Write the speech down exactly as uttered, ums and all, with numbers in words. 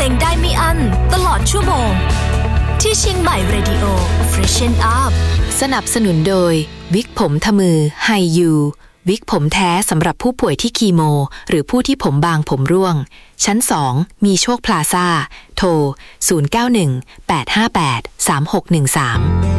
งได้ไม่อั้นตลอดชั่วโมงที่เชียงใหม่ Radio Freshen Up สนับสนุนโดยวิกผมทมือไฮยูวิกผมแท้สำหรับผู้ป่วยที่คีโมหรือผู้ที่ผมบางผมร่วงชั้นสองมีโชคพลาซ่าโทรศูนย์ เก้า หนึ่ง แปด ห้า แปด สาม หก หนึ่ง สาม